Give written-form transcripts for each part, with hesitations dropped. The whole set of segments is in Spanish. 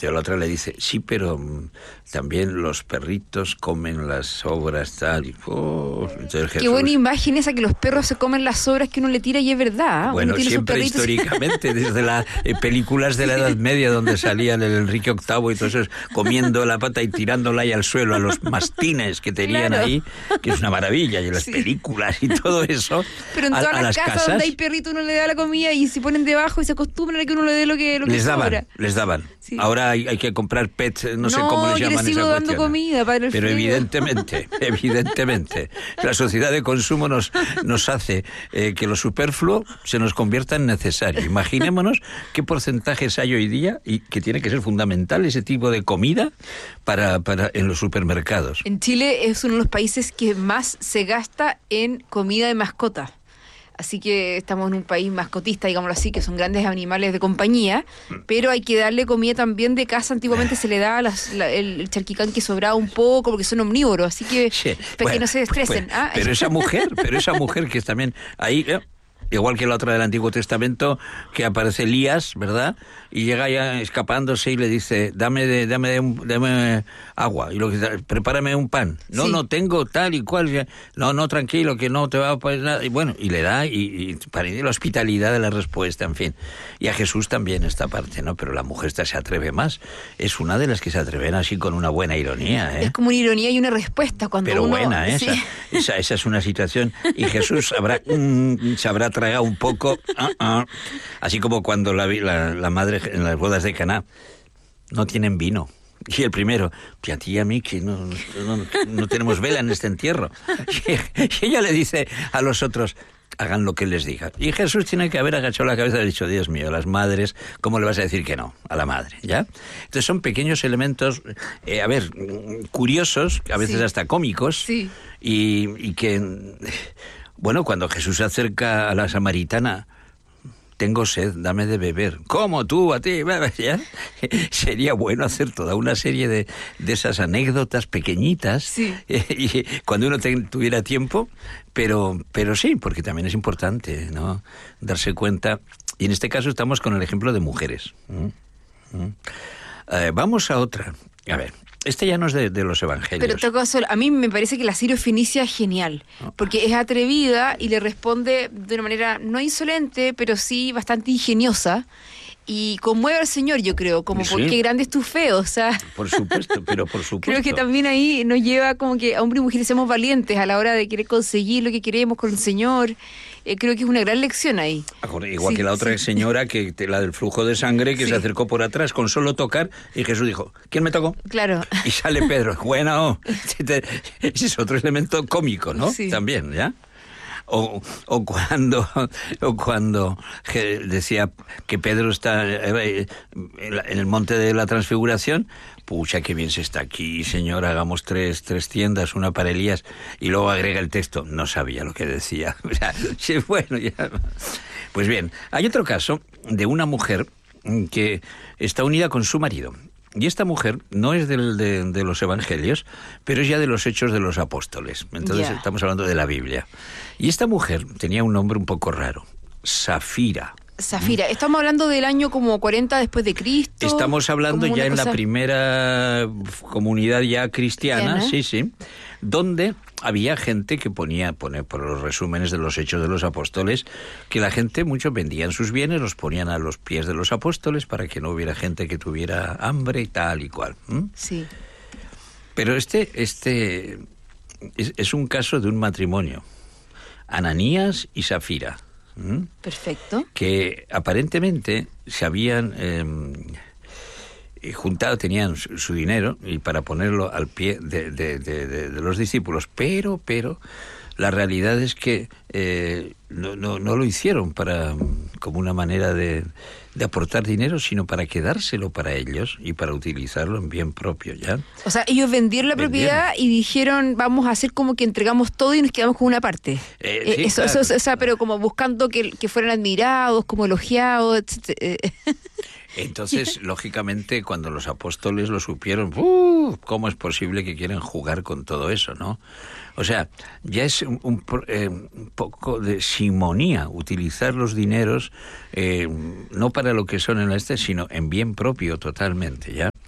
entonces la otra le dice, sí, pero también los perritos comen las sobras, tal. Y, entonces Jesús, qué buena imagen esa, que los perros se comen las sobras que uno le tira, y es verdad. Bueno, uno tiene siempre históricamente, desde las películas de la Edad Media, donde salían el Enrique VIII y todo eso, comiendo la pata y tirándola ahí al suelo a los mastines que tenían ahí, que es una maravilla, y las películas y todo eso. Pero en todas las casas donde hay perrito uno le da la comida y se ponen debajo y se acostumbran a que uno le dé lo que sobra. Les daban. Sí. Ahora hay que comprar pets, no sé cómo les llaman sigo esa dando cuestión. comida para el Pero frío. evidentemente, la sociedad de consumo nos hace que lo superfluo se nos convierta en necesario. Imaginémonos qué porcentajes hay hoy día y que tiene que ser fundamental ese tipo de comida para en los supermercados. En Chile es uno de los países que más se gasta en comida de mascota. Así que estamos en un país mascotista, digámoslo así, que son grandes animales de compañía, pero hay que darle comida también de casa. Antiguamente se le daba el charquicán que sobraba un poco, porque son omnívoros, así que Sí, para que no se estresen. Pero esa mujer que es también ahí... Igual que la otra del Antiguo Testamento, que aparece Elías, ¿verdad? Y llega ya escapándose y le dice, dame agua, y prepárame un pan. No, tengo tal y cual. No, tranquilo, que no te va a pasar nada. Y bueno, y le da, y para la hospitalidad de la respuesta, en fin. Y a Jesús también esta parte, ¿no? Pero la mujer esta se atreve más. Es una de las que se atreven así con una buena ironía, ¿eh? Es como una ironía y una respuesta cuando pero uno... buena, ¿eh? Sí. Esa es una situación. Y Jesús se habrá tragado un poco, así como cuando la madre en las bodas de Caná no tienen vino. Y el primero, a ti y a mí, que no tenemos vela en este entierro. Y ella le dice a los otros, hagan lo que les diga. Y Jesús tiene que haber agachado la cabeza y ha dicho, Dios mío, las madres, ¿cómo le vas a decir que no a la madre? ¿Ya? Entonces son pequeños elementos, curiosos, a veces hasta cómicos, sí. y que... Bueno, cuando Jesús se acerca a la samaritana, tengo sed, dame de beber. ¿Cómo tú, a ti? ¿Ya? Sería bueno hacer toda una serie de esas anécdotas pequeñitas, sí. Y cuando uno tuviera tiempo, pero sí, porque también es importante, ¿no? Darse cuenta. Y en este caso estamos con el ejemplo de mujeres. Vamos a otra. A ver. Este ya no es de los evangelios. Pero a mí me parece que la sirofenicia es genial, porque es atrevida y le responde de una manera no insolente, pero sí bastante ingeniosa, y conmueve al Señor, yo creo, como sí. Qué grande es tu fe, o sea... Por supuesto. Creo que también ahí nos lleva como que a hombre y mujer seamos valientes a la hora de querer conseguir lo que queremos con el Señor. Creo que es una gran lección ahí. Igual que la otra señora, que la del flujo de sangre, que se acercó por atrás con solo tocar, y Jesús dijo, ¿quién me tocó? Claro. Y sale Pedro, bueno, ese es otro elemento cómico, ¿no? Sí. También, ¿ya? O cuando decía que Pedro está en el monte de la Transfiguración, pucha, qué bien se está aquí, Señor, hagamos tres tiendas, una para Elías, y luego agrega el texto, no sabía lo que decía. O sea, sí, bueno, ya. Pues bien, hay otro caso de una mujer que está unida con su marido. Y esta mujer no es de los evangelios, pero es ya de los Hechos de los Apóstoles. Entonces estamos hablando de la Biblia. Y esta mujer tenía un nombre un poco raro, Safira. Safira, estamos hablando del año como 40 después de Cristo. Estamos hablando ya en la primera comunidad ya cristiana, sí, donde había gente que ponía por los resúmenes de los Hechos de los Apóstoles, que la gente, muchos vendían sus bienes, los ponían a los pies de los apóstoles para que no hubiera gente que tuviera hambre y tal y cual. Sí. Pero este es un caso de un matrimonio, Ananías y Safira. Perfecto. Que aparentemente se habían juntado, tenían su dinero y para ponerlo al pie de los discípulos, pero la realidad es que no lo hicieron como una manera de aportar dinero, sino para quedárselo para ellos y para utilizarlo en bien propio, ¿ya? O sea, ellos vendieron la propiedad y dijeron, vamos a hacer como que entregamos todo y nos quedamos con una parte. Sí, eso, claro. o sea, pero como buscando que fueran admirados, como elogiados, etc. Entonces, lógicamente, cuando los apóstoles lo supieron, ¿cómo es posible que quieren jugar con todo eso, no? O sea, ya es un poco de simonía utilizar los dineros no para lo que son en sino en bien propio totalmente, ¿ya?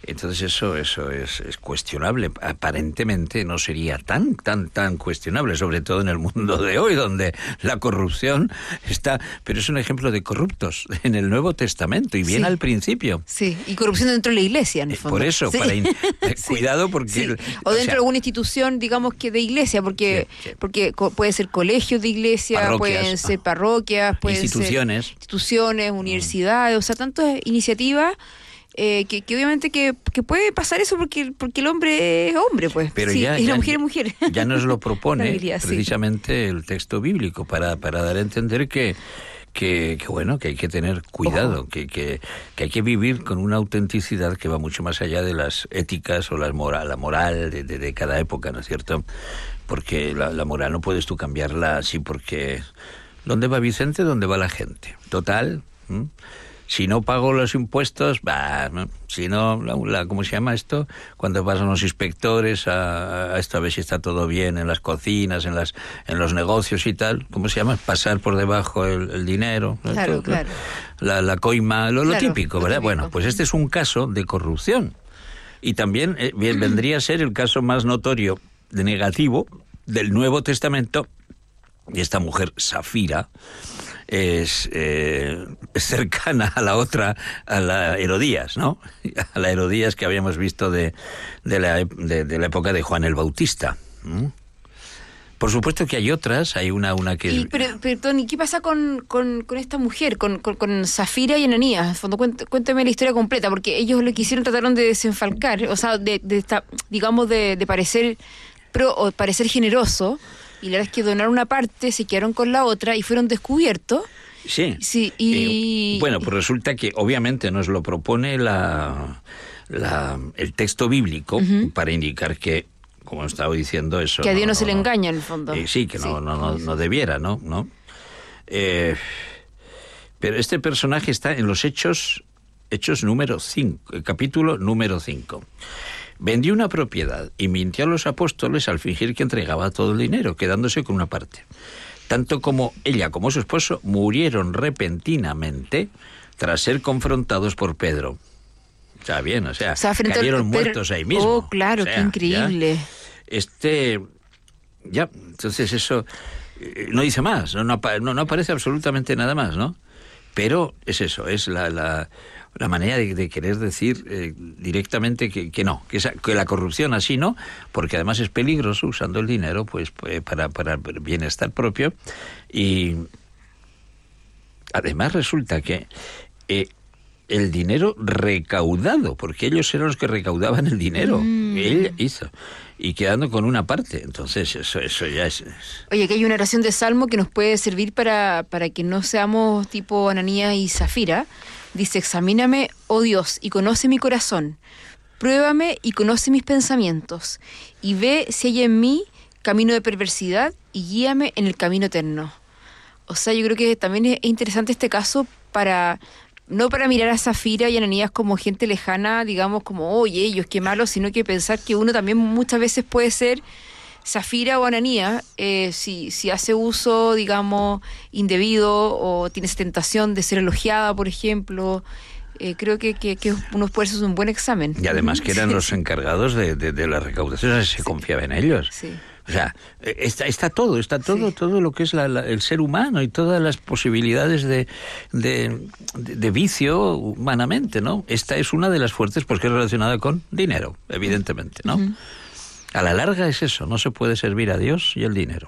Entonces eso es cuestionable. Aparentemente no sería tan cuestionable, sobre todo en el mundo de hoy, donde la corrupción está... Pero es un ejemplo de corruptos en el Nuevo Testamento, y bien al principio. Sí, y corrupción dentro de la iglesia, en el fondo. Por eso, cuidado porque... Sí. O dentro de alguna institución, digamos que de iglesia, porque puede ser colegios de iglesia, parroquias, pueden ser parroquias, pueden instituciones. ser instituciones, universidades, o sea, tantas iniciativas que obviamente que puede pasar eso porque el hombre es hombre, pues. Pero sí, ya, y la mujer es mujer. Ya nos lo propone habilidad, precisamente el texto bíblico para dar a entender que bueno, que hay que tener cuidado, que hay que vivir con una autenticidad que va mucho más allá de las éticas o la moral de cada época, ¿no es cierto? Porque la moral no puedes tú cambiarla así porque... ¿Dónde va Vicente? ¿Dónde va la gente? Total. Si no pago los impuestos, ¿no? Si no, ¿cómo se llama esto? Cuando vas a los inspectores a esto, a ver si está todo bien en las cocinas, en los negocios y tal, ¿cómo se llama? Pasar por debajo el dinero. Claro, claro. La coima, lo típico, ¿verdad? Típico. Bueno, pues este es un caso de corrupción. Y también vendría a ser el caso más notorio de negativo del Nuevo Testamento. Y esta mujer, Safira, es cercana a la otra, a la Herodías, ¿no? A la Herodías que habíamos visto de la época de Juan el Bautista. Por supuesto que hay otras, hay una que... Pero Tony, ¿qué pasa con esta mujer, con Safira y Ananías? En fondo, cuéntame la historia completa, porque ellos lo que hicieron, trataron de desenfalcar, o sea, digamos, de parecer o parecer generoso, y la verdad es que donaron una parte, se quedaron con la otra y fueron descubiertos. Sí. Bueno, pues resulta que obviamente nos lo propone el texto bíblico para indicar que, como estaba diciendo, eso... Que a Dios no se le engaña, en el fondo. Sí, que no debiera, ¿no? Pero este personaje está en los Hechos número 5, capítulo número 5. Vendió una propiedad y mintió a los apóstoles al fingir que entregaba todo el dinero, quedándose con una parte. Tanto como ella como su esposo murieron repentinamente tras ser confrontados por Pedro. Está bien, o sea cayeron muertos ahí mismo. Oh, claro, qué increíble. Entonces eso no dice más, no aparece absolutamente nada más, ¿no? Pero es eso, es la manera de querer decir directamente que no, que la corrupción así no, porque además es peligroso usando el dinero pues para el bienestar propio. Y además resulta que el dinero recaudado, porque ellos eran los que recaudaban el dinero, él hizo, y quedando con una parte. Entonces eso ya es... Oye, que hay una oración de Salmo que nos puede servir para que no seamos tipo Ananías y Safira. Dice: examíname, oh Dios, y conoce mi corazón. Pruébame y conoce mis pensamientos. Y ve si hay en mí camino de perversidad y guíame en el camino eterno. O sea, yo creo que también es interesante este caso no para mirar a Safira y Ananías como gente lejana, digamos, como, oye, ellos qué malos, sino que pensar que uno también muchas veces puede ser Safira o Ananías, si hace uso, digamos, indebido o tiene esa tentación de ser elogiada, por ejemplo. Creo que uno puede hacer un buen examen. Y además que eran los encargados de la recaudación, se confiaba en ellos. Sí. O sea, está todo lo que es el ser humano y todas las posibilidades de vicio humanamente, ¿no? Esta es una de las fuertes porque es relacionada con dinero, evidentemente, ¿no? Uh-huh. A la larga es eso, no se puede servir a Dios y el dinero.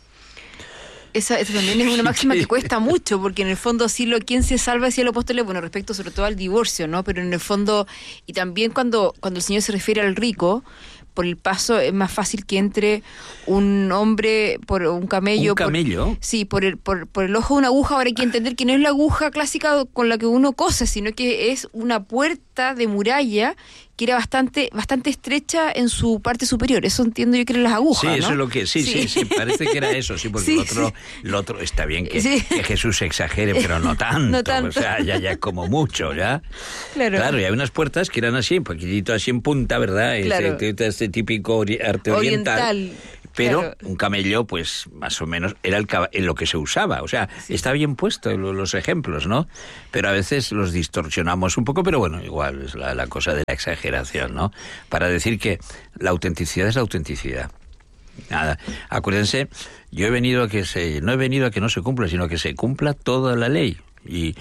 Esa también es una máxima que cuesta mucho, porque en el fondo ¿quién se salva decía el apóstol? Bueno, respecto sobre todo al divorcio, ¿no? Pero en el fondo, y también cuando el Señor se refiere al rico, por el paso es más fácil que entre un hombre por un camello. ¿Un camello? Sí, por el ojo de una aguja. Ahora hay que entender que no es la aguja clásica con la que uno cose, sino que es una puerta de muralla que era bastante estrecha en su parte superior. Eso entiendo yo que eran las agujas, sí, ¿no? Eso es lo que... Sí, parece que era eso, sí, porque el otro está bien que Jesús exagere, pero no tanto. No tanto. O sea, ya como mucho, ¿ya? Claro, y hay unas puertas que eran así, un poquitito así en punta, ¿verdad? Claro. Este típico arte oriental. Pero Claro. un camello, pues más o menos era en lo que se usaba. O sea, está bien puesto los ejemplos, ¿no? Pero a veces los distorsionamos un poco, pero bueno, igual es la cosa de la exageración, ¿no? Para decir que la autenticidad es la autenticidad. Nada, acuérdense, yo no he venido a que no se cumpla, sino a que se cumpla toda la ley. Y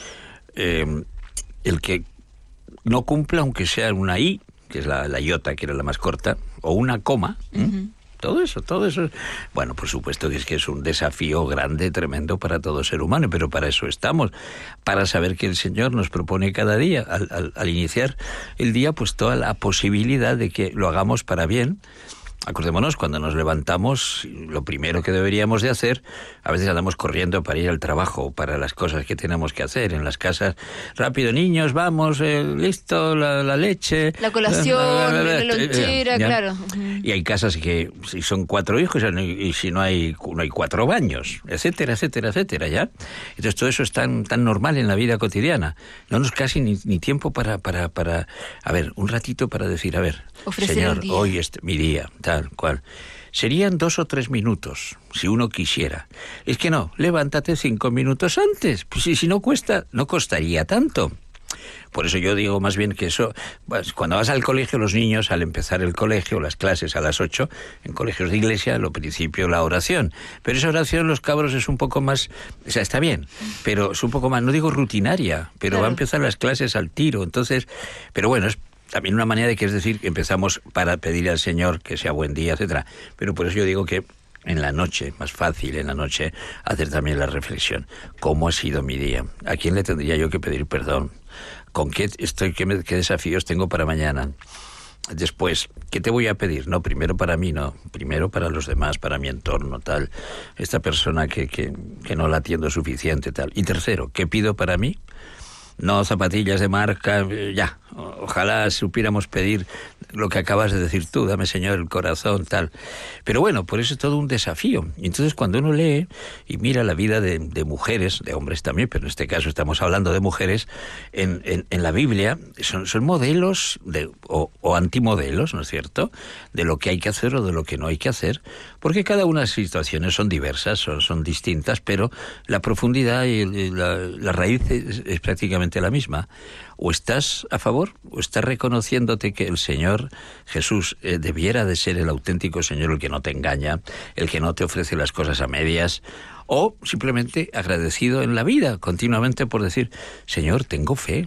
el que no cumpla, aunque sea una I, que es la iota, que era la más corta, o una coma, todo eso, bueno, por supuesto que es un desafío grande, tremendo para todo ser humano, pero para eso estamos, para saber que el Señor nos propone cada día, al iniciar el día, pues toda la posibilidad de que lo hagamos para bien. Acordémonos, cuando nos levantamos, lo primero que deberíamos de hacer, a veces andamos corriendo para ir al trabajo, para las cosas que tenemos que hacer en las casas. Rápido, niños, vamos, listo, la leche. La colación, la lonchera, claro. Y hay casas que si son 4 hijos y si no hay 4 baños, etcétera, etcétera, etcétera, ¿ya? Entonces todo eso es tan normal en la vida cotidiana. No nos casi ni tiempo para, a ver, un ratito para decir, a ver, ofrecer Señor, el día. hoy es mi día, tal cual. Serían 2 o 3 minutos, si uno quisiera. Es que no, levántate 5 minutos antes. Pues si no costaría tanto. Por eso yo digo más bien que eso, pues, cuando vas al colegio, los niños, al empezar el colegio, las clases a las 8, en colegios de iglesia, lo principio la oración. Pero esa oración, los cabros, es un poco más, o sea, está bien, pero es un poco más, no digo rutinaria, pero va a empezar las clases al tiro. Entonces, pero bueno, es también una manera de que es decir, que empezamos para pedir al Señor que sea buen día, etcétera. Pero por eso yo digo que en la noche, más fácil en la noche, hacer también la reflexión. ¿Cómo ha sido mi día? ¿A quién le tendría yo que pedir perdón? ¿Con qué estoy? ¿Qué desafíos tengo para mañana? Después, ¿qué te voy a pedir? No, primero para mí, no. Primero para los demás, para mi entorno, tal. Esta persona que no la atiendo suficiente, tal. Y tercero, ¿qué pido para mí? No zapatillas de marca, ya. Ojalá supiéramos pedir lo que acabas de decir tú, dame Señor el corazón, tal. Pero bueno, por eso es todo un desafío. Y entonces cuando uno lee y mira la vida de mujeres, de hombres también, pero en este caso estamos hablando de mujeres, en la Biblia son modelos o antimodelos, ¿no es cierto?, de lo que hay que hacer o de lo que no hay que hacer, porque cada una de las situaciones son diversas, son distintas, pero la profundidad y la raíz es prácticamente la misma. O estás a favor, o estás reconociéndote que el Señor Jesús debiera de ser el auténtico Señor, el que no te engaña, el que no te ofrece las cosas a medias, o simplemente agradecido en la vida, continuamente por decir, Señor, tengo fe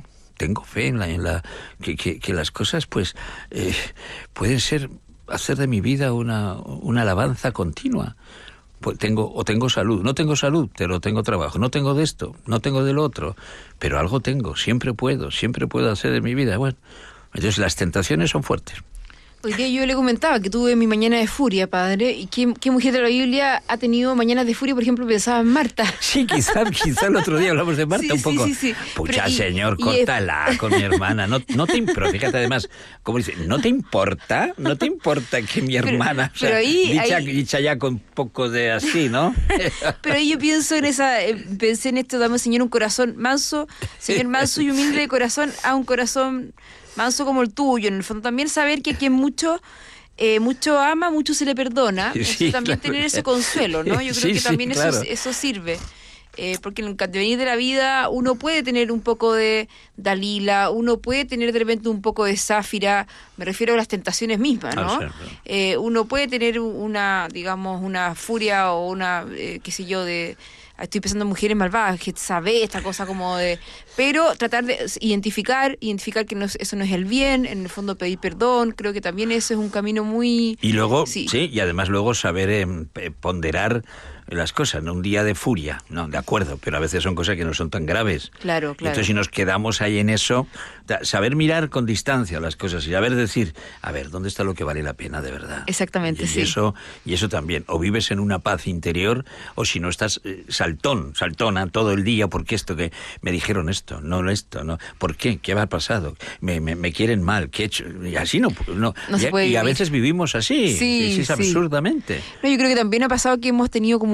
que las cosas pues pueden ser, hacer de mi vida una alabanza continua. Pues tengo salud, no tengo salud, pero tengo trabajo, no tengo de esto, no tengo del otro, pero algo tengo, siempre puedo hacer de mi vida. Bueno, entonces las tentaciones son fuertes. Hoy día yo le comentaba que tuve mi mañana de furia, padre, y ¿qué mujer de la Biblia ha tenido mañanas de furia? Por ejemplo, pensaba en Marta. Sí, quizá el otro día hablamos de Marta un poco. Sí. Pucha, pero, Señor, córtala con mi hermana. No te importa, fíjate además, como dice, ¿no te importa que mi hermana, pero dicha ya con poco de así, ¿no? Pero ahí yo pienso pensé en esto, dame Señor un corazón manso, Señor manso y humilde de corazón, a un corazón manso como el tuyo. En el fondo también saber que quien mucho ama, mucho se le perdona. Sí, también claro. tener ese consuelo, ¿no? Yo creo que también claro. eso sirve. Porque en el devenir de la vida uno puede tener un poco de Dalila, uno puede tener de repente un poco de Sáfira, me refiero a las tentaciones mismas, ¿no? Uno puede tener una furia o una, estoy pensando en mujeres malvadas, que sabe esta cosa como de... Pero tratar de identificar que eso no es el bien, en el fondo pedir perdón, creo que también eso es un camino muy... Y luego, sí y además luego saber ponderar las cosas, no un día de furia, no, de acuerdo, pero a veces son cosas que no son tan graves. Claro. Entonces si nos quedamos ahí en eso, saber mirar con distancia las cosas y saber decir, a ver, ¿dónde está lo que vale la pena de verdad? Exactamente, sí. Y eso también, o vives en una paz interior, o si no estás saltona todo el día, porque esto que me dijeron esto, no, ¿por qué? ¿Qué me ha pasado? Me quieren mal, ¿qué he hecho? Y así no se puede vivir. Y a veces vivimos así, sí. absurdamente. No, yo creo que también ha pasado que hemos tenido como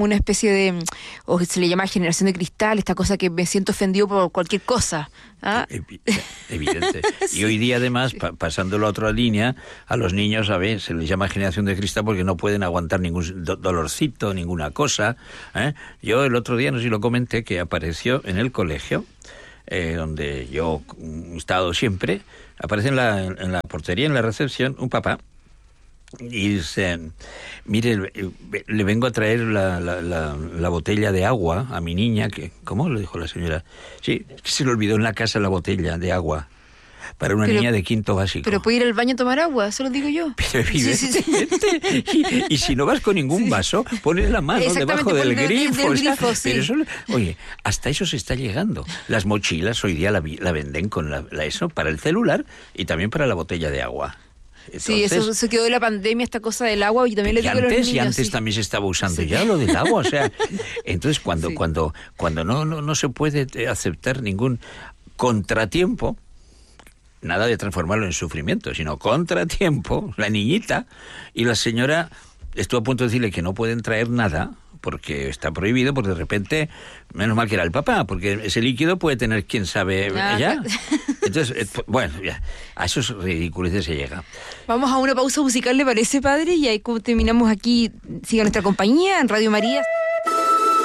como una especie de, o se le llama generación de cristal, esta cosa que me siento ofendido por cualquier cosa. ¿Ah? Evidente. Y hoy día, además, pasando la otra línea, a los niños, a ver, se les llama generación de cristal porque no pueden aguantar ningún dolorcito, ninguna cosa. Yo el otro día, no sé si lo comenté, que apareció en el colegio, donde yo he estado siempre, aparece en la portería, en la recepción, un papá, y dice, mire, le vengo a traer la botella de agua a mi niña, que, ¿cómo le dijo la señora? Sí, es que se le olvidó en la casa la botella de agua para una niña de quinto básico. Pero puede ir al baño a tomar agua, eso lo digo yo. Pero evidentemente. Y si no vas con ningún vaso, pones la mano debajo del grifo. Pero eso, oye, hasta eso se está llegando. Las mochilas hoy día la venden con eso para el celular y también para la botella de agua. Entonces, sí, eso quedó de la pandemia, esta cosa del agua, y también le digo a los niños. Y antes también se estaba usando ya lo del agua, o sea, entonces cuando no se puede aceptar ningún contratiempo, nada de transformarlo en sufrimiento, sino contratiempo, la niñita, y la señora estuvo a punto de decirle que no pueden traer nada, porque está prohibido, porque de repente, menos mal que era el papá, porque ese líquido puede tener, quién sabe, ya. Entonces, bueno, ya, a esos ridiculeces se llega. Vamos a una pausa musical, ¿le parece, padre? Y ahí terminamos aquí. Siga nuestra compañía en Radio María.